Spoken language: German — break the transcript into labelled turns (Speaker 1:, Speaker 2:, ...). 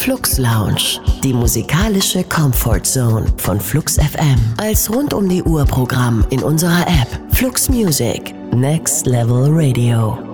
Speaker 1: Flux Lounge, die musikalische Comfort Zone von Flux FM. Als rund-um-die-Uhr-Programm in unserer App Flux Music, Next Level Radio.